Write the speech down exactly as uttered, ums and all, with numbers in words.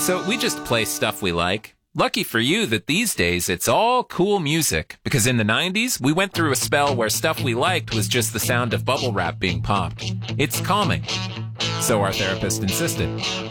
So we just play stuff we like. Lucky for you that these days it's all cool music, because in the nineties, we went through a spell where stuff we liked was just the sound of bubble wrap being popped. It's calming. So our therapist insisted.